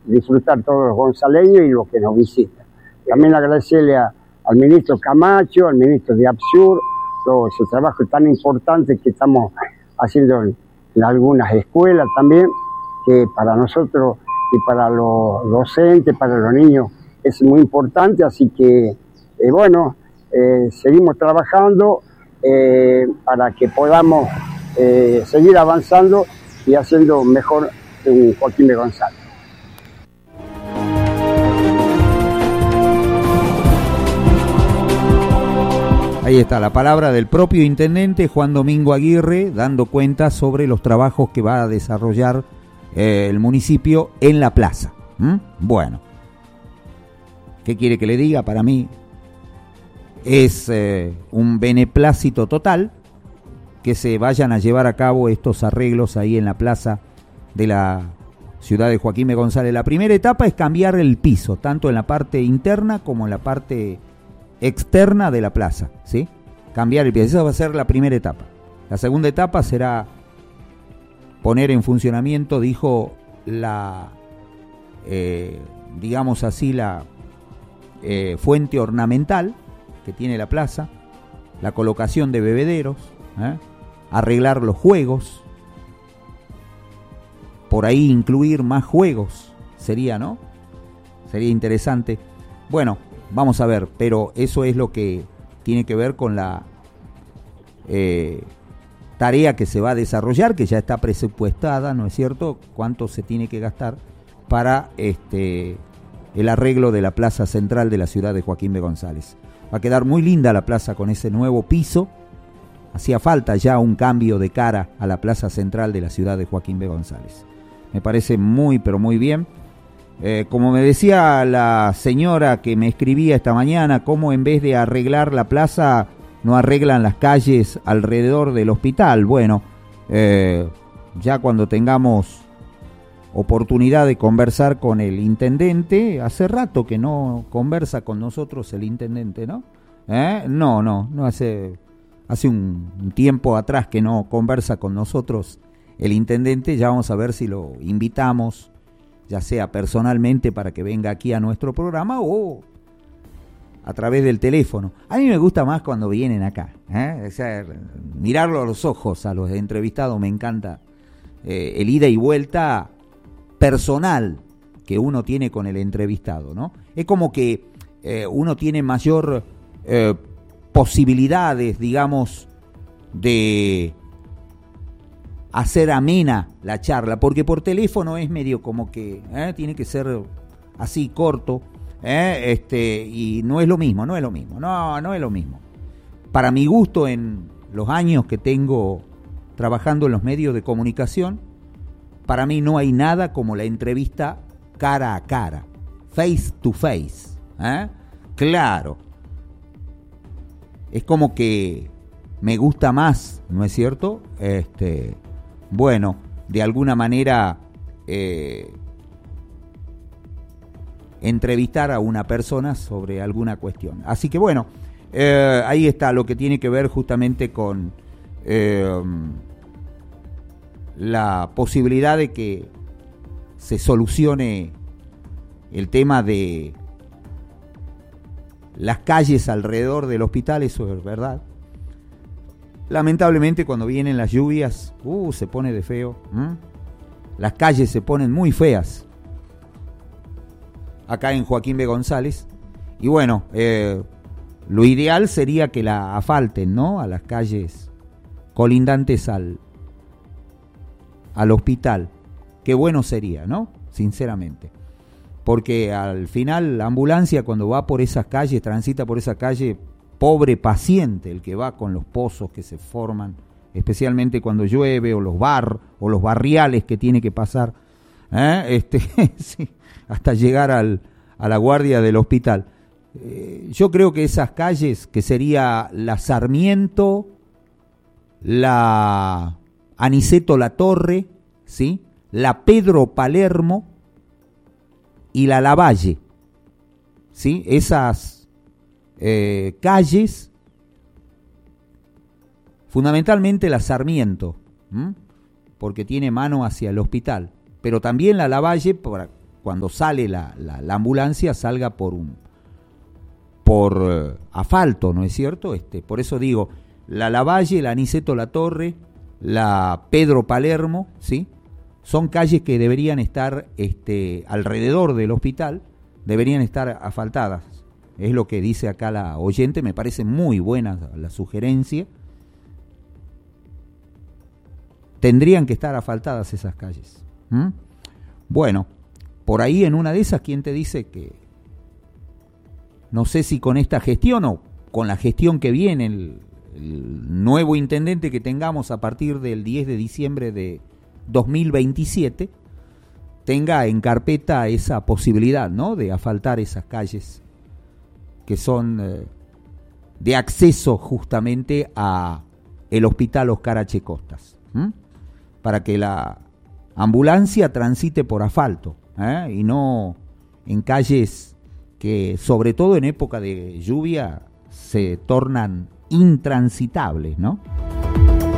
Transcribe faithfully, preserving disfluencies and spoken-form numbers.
disfrutar todos los gonzaleños y los que nos visitan. También agradecerle a, al ministro Camacho, al ministro de APSUR, todo ese trabajo tan importante que estamos haciendo en, en algunas escuelas también, que para nosotros y para los docentes, para los niños, es muy importante, así que, eh, bueno, eh, seguimos trabajando eh, para que podamos eh, seguir avanzando y haciendo mejor en Joaquín B. González. Ahí está la palabra del propio intendente Juan Domingo Aguirre, dando cuenta sobre los trabajos que va a desarrollar eh, el municipio en la plaza. ¿Mm? Bueno, ¿qué quiere que le diga? Para mí es eh, un beneplácito total que se vayan a llevar a cabo estos arreglos ahí en la plaza de la ciudad de Joaquín B. González. La primera etapa es cambiar el piso, tanto en la parte interna como en la parte externa de la plaza, ¿sí? Cambiar el piso, esa va a ser la primera etapa. La segunda etapa será poner en funcionamiento, dijo, la, eh, digamos así, la eh, fuente ornamental que tiene la plaza, la colocación de bebederos, ¿eh? arreglar los juegos, por ahí incluir más juegos, sería, ¿no? Sería interesante. Bueno, vamos a ver, pero eso es lo que tiene que ver con la eh, tarea que se va a desarrollar, que ya está presupuestada, ¿no es cierto? Cuánto se tiene que gastar para este el arreglo de la plaza central de la ciudad de Joaquín B. González. Va a quedar muy linda la plaza con ese nuevo piso. Hacía falta ya un cambio de cara a la plaza central de la ciudad de Joaquín B. González. Me parece muy, pero muy bien. Eh, como me decía la señora que me escribía esta mañana, cómo en vez de arreglar la plaza no arreglan las calles alrededor del hospital. Bueno, eh, ya cuando tengamos oportunidad de conversar con el intendente, hace rato que no conversa con nosotros el intendente, ¿no? ¿Eh? No, no, no hace, hace un, un tiempo atrás que no conversa con nosotros el intendente. Ya vamos a ver si lo invitamos, ya sea personalmente para que venga aquí a nuestro programa o a través del teléfono. A mí me gusta más cuando vienen acá, ¿eh? O sea, mirarlo a los ojos a los entrevistados, me encanta. Eh, el ida y vuelta personal que uno tiene con el entrevistado, ¿no? Es como que eh, uno tiene mayor eh, posibilidades, digamos, de hacer amena la charla, porque por teléfono es medio como que ¿eh? tiene que ser así corto, ¿eh? este y no es lo mismo, no es lo mismo, no, no es lo mismo. Para mi gusto, en los años que tengo trabajando en los medios de comunicación, para mí no hay nada como la entrevista cara a cara, face to face, ¿eh? Claro, es como que me gusta más, ¿no es cierto? Este Bueno, de alguna manera eh, entrevistar a una persona sobre alguna cuestión. Así que bueno, eh, ahí está lo que tiene que ver justamente con eh, la posibilidad de que se solucione el tema de las calles alrededor del hospital, eso es verdad. Lamentablemente cuando vienen las lluvias, uh, se pone de feo. ¿Mm? Las calles se ponen muy feas acá en Joaquín B. González. Y bueno, eh, lo ideal sería que la asfalten, ¿no? A las calles colindantes al, al hospital. Qué bueno sería, ¿no? Sinceramente. Porque al final la ambulancia cuando va por esas calles, transita por esa calle, pobre paciente el que va con los pozos que se forman, especialmente cuando llueve, o los bar, o los barriales que tiene que pasar, ¿eh? este, sí, hasta llegar al, a la guardia del hospital. Eh, yo creo que esas calles, que sería la Sarmiento, la Aniceto La Torre, ¿sí? La Pedro Palermo y la Lavalle, ¿sí? Esas Eh, calles, fundamentalmente la Sarmiento, ¿m? porque tiene mano hacia el hospital, pero también la Lavalle para, cuando sale la, la, la ambulancia, salga por un por uh, asfalto, ¿no es cierto? Este, por eso digo, la Lavalle, la Aniceto Latorre, la Pedro Palermo, ¿sí? Son calles que deberían estar este, alrededor del hospital, deberían estar asfaltadas. Es lo que dice acá la oyente, me parece muy buena la sugerencia. Tendrían que estar asfaltadas esas calles. ¿Mm? Bueno, por ahí en una de esas, ¿quién te dice que, no sé si con esta gestión o con la gestión que viene, el, el nuevo intendente que tengamos a partir del diez de diciembre de dos mil veintisiete, tenga en carpeta esa posibilidad, ¿no?, de asfaltar esas calles que son eh, de acceso justamente a el Hospital Oscar H. Costas, ¿m? Para que la ambulancia transite por asfalto, ¿eh? Y no en calles que, sobre todo en época de lluvia, se tornan intransitables, ¿no?